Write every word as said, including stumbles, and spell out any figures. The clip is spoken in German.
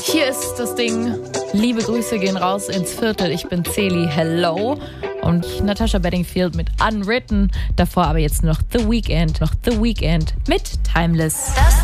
Hier ist das Ding. Liebe Grüße gehen raus ins Viertel. Ich bin Celi. Hello. Und Natasha Bedingfield mit Unwritten. Davor aber jetzt noch The Weeknd. Noch The Weeknd mit Timeless. Das